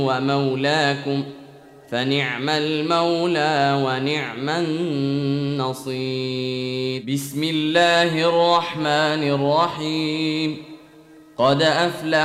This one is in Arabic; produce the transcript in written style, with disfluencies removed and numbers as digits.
ومولاكم فنعم المولى ونعم النصير. بسم الله الرحمن الرحيم. قد أفلح